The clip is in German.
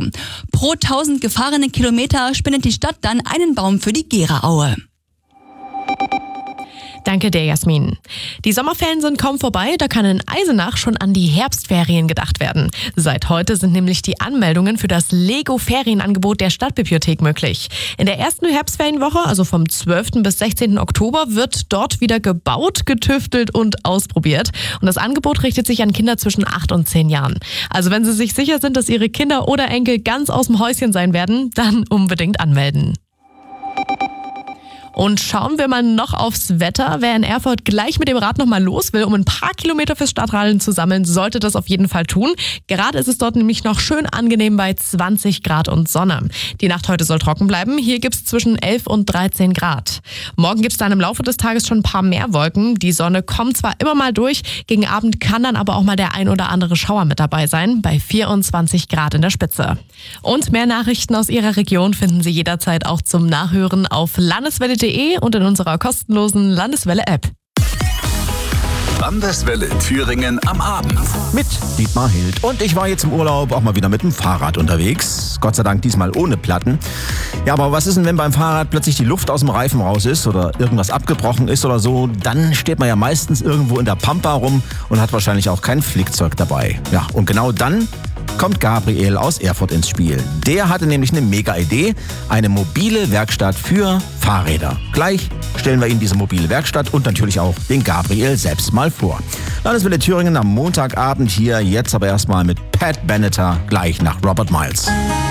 €. Pro 1000 gefahrene Kilometer spendet die Stadt dann einen Baum für die Gera-Aue. Danke dir, Jasmin. Die Sommerferien sind kaum vorbei, da kann in Eisenach schon an die Herbstferien gedacht werden. Seit heute sind nämlich die Anmeldungen für das Lego-Ferienangebot der Stadtbibliothek möglich. In der ersten Herbstferienwoche, also vom 12. bis 16. Oktober, wird dort wieder gebaut, getüftelt und ausprobiert. Und das Angebot richtet sich an Kinder zwischen 8 und 10 Jahren. Also wenn Sie sich sicher sind, dass Ihre Kinder oder Enkel ganz aus dem Häuschen sein werden, dann unbedingt anmelden. Und schauen wir mal noch aufs Wetter. Wer in Erfurt gleich mit dem Rad nochmal los will, um ein paar Kilometer fürs Stadtradeln zu sammeln, sollte das auf jeden Fall tun. Gerade ist es dort nämlich noch schön angenehm bei 20 Grad und Sonne. Die Nacht heute soll trocken bleiben. Hier gibt's zwischen 11 und 13 Grad. Morgen gibt's dann im Laufe des Tages schon ein paar mehr Wolken. Die Sonne kommt zwar immer mal durch, gegen Abend kann dann aber auch mal der ein oder andere Schauer mit dabei sein, bei 24 Grad in der Spitze. Und mehr Nachrichten aus Ihrer Region finden Sie jederzeit auch zum Nachhören auf landeswelle.de und in unserer kostenlosen Landeswelle-App. Landeswelle Thüringen am Abend. Mit Dietmar Hild. Und ich war jetzt im Urlaub auch mal wieder mit dem Fahrrad unterwegs. Gott sei Dank diesmal ohne Platten. Ja, aber was ist denn, wenn beim Fahrrad plötzlich die Luft aus dem Reifen raus ist oder irgendwas abgebrochen ist oder so? Dann steht man ja meistens irgendwo in der Pampa rum und hat wahrscheinlich auch kein Flickzeug dabei. Ja, und genau dann kommt Gabriel aus Erfurt ins Spiel. Der hatte nämlich eine mega Idee, eine mobile Werkstatt für Fahrräder. Gleich stellen wir Ihnen diese mobile Werkstatt und natürlich auch den Gabriel selbst mal vor. Landeswelle Thüringen am Montagabend hier, jetzt aber erstmal mit Pat Benatar, gleich nach Robert Miles.